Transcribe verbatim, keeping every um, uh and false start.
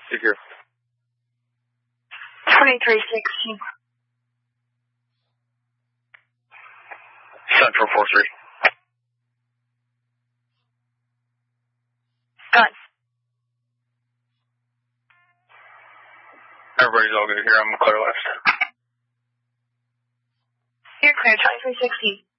Take care. twenty-three sixteen. Central four three. Gun. Everybody's all good here. I'm clear left. You're clear, twenty-three sixteen.